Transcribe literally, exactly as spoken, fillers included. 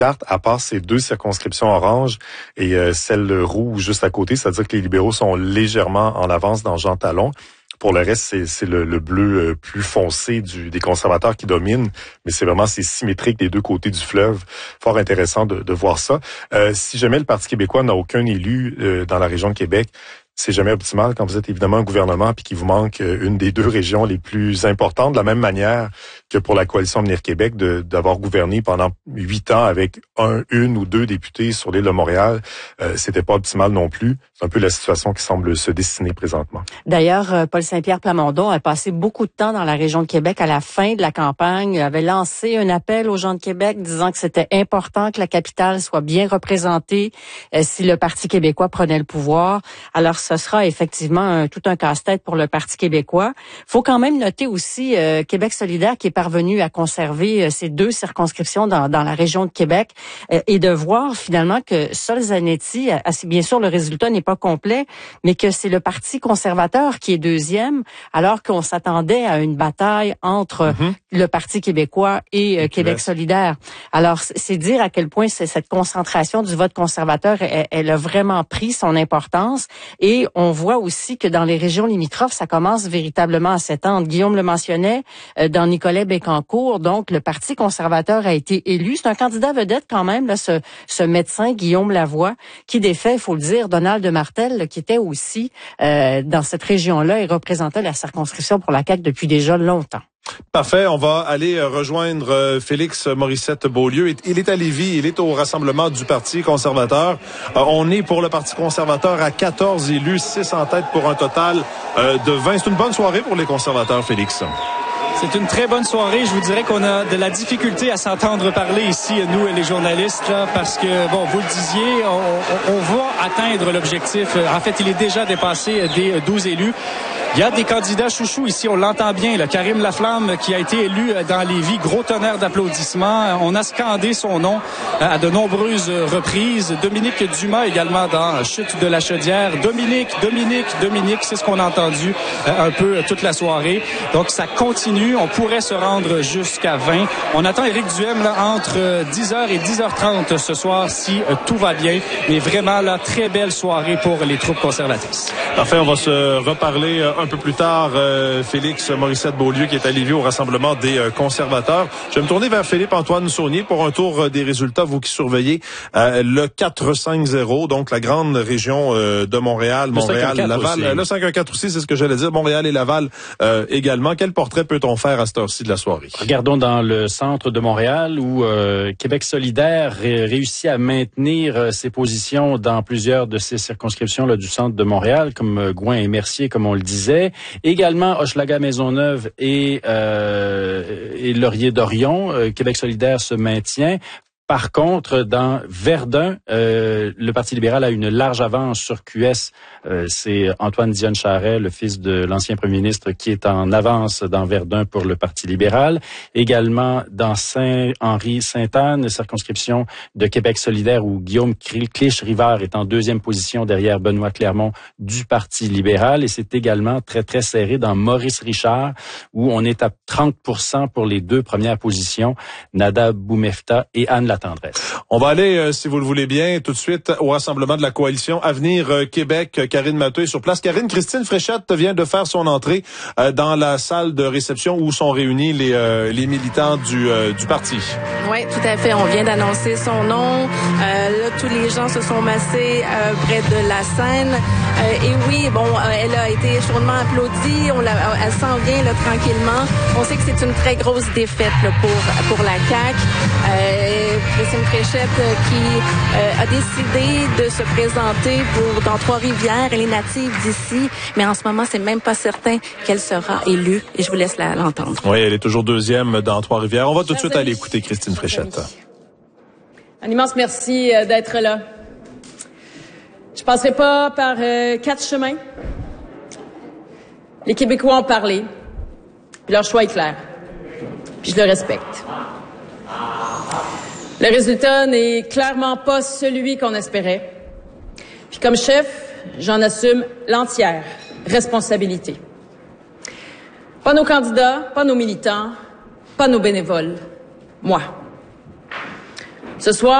à part ces deux circonscriptions orange et euh, celle rouge juste à côté, c'est-à-dire que les libéraux sont légèrement en avance dans Jean Talon. Pour le reste, c'est, c'est le, le bleu plus foncé du, des conservateurs qui domine, mais c'est vraiment c'est symétrique des deux côtés du fleuve. Fort intéressant de, de voir ça. Euh, si jamais le Parti québécois n'a aucun élu euh, dans la région de Québec, c'est jamais optimal quand vous êtes évidemment un gouvernement puis qu'il vous manque une des deux régions les plus importantes, de la même manière que pour la coalition Avenir Québec de, d'avoir gouverné pendant huit ans avec un, une ou deux députés sur l'île de Montréal. Euh, c'était pas optimal non plus. C'est un peu la situation qui semble se dessiner présentement. D'ailleurs, Paul Saint-Pierre Plamondon a passé beaucoup de temps dans la région de Québec à la fin de la campagne, avait lancé un appel aux gens de Québec disant que c'était important que la capitale soit bien représentée euh, si le Parti québécois prenait le pouvoir. Alors, ce sera effectivement un, tout un casse-tête pour le Parti québécois. Faut quand même noter aussi euh, Québec solidaire qui est parvenu à conserver euh, ces deux circonscriptions dans, dans la région de Québec euh, et de voir finalement que Sol Zanetti, assez bien sûr le résultat n'est pas complet, mais que c'est le Parti conservateur qui est deuxième, alors qu'on s'attendait à une bataille entre mm-hmm. le Parti québécois et euh, Québec solidaire. Alors, c'est dire à quel point c'est, cette concentration du vote conservateur, elle, elle a vraiment pris son importance. Et on voit aussi que dans les régions limitrophes, ça commence véritablement à s'étendre. Guillaume le mentionnait, euh, dans Nicolet-Bécancour, donc le Parti conservateur a été élu. C'est un candidat vedette quand même, là, ce, ce médecin Guillaume Lavoie, qui défait, il faut le dire, Donald Martel, qui était aussi euh, dans cette région-là et représentait la circonscription pour la C A Q depuis déjà longtemps. Parfait. On va aller rejoindre Félix Morissette-Beaulieu. Il est à Lévis. Il est au rassemblement du Parti conservateur. On est pour le Parti conservateur à quatorze élus, six en tête pour un total de vingt. C'est une bonne soirée pour les conservateurs, Félix. C'est une très bonne soirée. Je vous dirais qu'on a de la difficulté à s'entendre parler ici, nous, les journalistes, là, parce que, bon, vous le disiez, on, on, on va atteindre l'objectif. En fait, il est déjà dépassé des douze élus. Il y a des candidats chouchous ici, on l'entend bien. Là. Karim Laflamme qui a été élu dans Lévis, gros tonnerre d'applaudissements. On a scandé son nom à de nombreuses reprises. Dominique Dumas également dans Chute de la Chaudière. Dominique, Dominique, Dominique, c'est ce qu'on a entendu un peu toute la soirée. Donc ça continue, on pourrait se rendre jusqu'à vingt. On attend Éric Duhem là, entre dix heures et dix heures trente ce soir si tout va bien. Mais vraiment, là, très belle soirée pour les troupes conservatrices. Parfait, on va se reparler un peu plus tard, euh, Félix Morissette-Beaulieu qui est à Lévis au rassemblement des euh, conservateurs. Je vais me tourner vers Philippe-Antoine Saunier pour un tour euh, des résultats, vous qui surveillez euh, le quatre cinq zéro, donc la grande région euh, de Montréal, Montréal, Laval. Euh, le cinq un quatre aussi, c'est ce que j'allais dire, Montréal et Laval euh, également. Quel portrait peut-on faire à cette heure-ci de la soirée? Regardons dans le centre de Montréal où euh, Québec solidaire ré- réussit à maintenir euh, ses positions dans plusieurs de ces circonscriptions là, du centre de Montréal, comme euh, Gouin et Mercier, comme on le disait. Également, Hochelaga-Maisonneuve et, euh, et Laurier-Dorion, euh, Québec solidaire se maintient. Par contre, dans Verdun, euh, le Parti libéral a une large avance sur Q S. Euh, c'est Antoine Dion-Charest, le fils de l'ancien premier ministre, qui est en avance dans Verdun pour le Parti libéral. Également dans Saint-Henri-Sainte-Anne, circonscription de Québec solidaire, où Guillaume Clich-Rivard est en deuxième position derrière Benoît Clermont du Parti libéral. Et c'est également très, très serré dans Maurice-Richard, où on est à trente pour cent pour les deux premières positions, Nada Boumefta et Anne Latendresse. On va aller, euh, si vous le voulez bien, tout de suite au rassemblement de la coalition Avenir euh, Québec. Karine Matteux est sur place. Karine, Christine Fréchette vient de faire son entrée euh, dans la salle de réception où sont réunis les, euh, les militants du, euh, du parti. Oui, tout à fait. On vient d'annoncer son nom. Euh, là, tous les gens se sont massés euh, près de la scène. Euh, et oui, bon, euh, elle a été chaudement applaudie. On la, elle s'en vient là, tranquillement. On sait que c'est une très grosse défaite là, pour, pour la C A Q. Euh, Christine Fréchette euh, qui euh, a décidé de se présenter pour dans Trois-Rivières. Elle est native d'ici, mais en ce moment, c'est même pas certain qu'elle sera élue. Et je vous laisse la, l'entendre. Oui, elle est toujours deuxième dans Trois-Rivières. On va tout de suite aller écouter Christine Fréchette. Un immense merci euh, d'être là. Je passerai pas par euh, quatre chemins. Les Québécois ont parlé, puis leur choix est clair. Puis je le respecte. Le résultat n'est clairement pas celui qu'on espérait. Puis comme chef, j'en assume l'entière responsabilité. Pas nos candidats, pas nos militants, pas nos bénévoles. Moi. Ce soir,